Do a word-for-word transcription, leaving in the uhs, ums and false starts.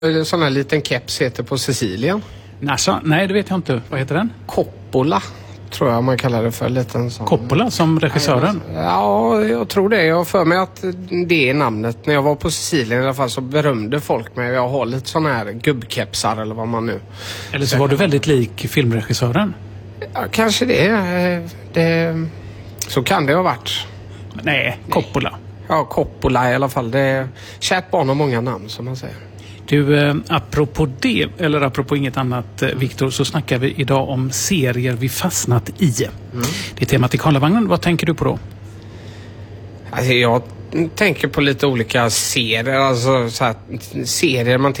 En sån här liten keps heter på Sicilien. Alltså, nej, det vet jag inte. Vad heter den? Coppola, tror jag man kallar det för. Liten sån. Coppola som regissören? Ja, jag tror det. Jag har för mig att det är namnet. När jag var på Sicilien i alla fall så berömde folk mig. Jag har lite såna här gubbkepsar eller vad man nu... Eller så var du väldigt lik filmregissören? Ja, kanske det. det. Så kan det ha varit. Nej, Coppola. Ja, Coppola i alla fall. Det är kärt barn och många namn som man säger. Du, eh, apropå det, eller apropå inget annat, eh, Viktor, så snackar vi idag om serier vi fastnat i. Mm. Det är temat i Karlavagnen. Vad tänker du på då? Alltså, jag tänker på lite olika serier. Alltså så här, serier man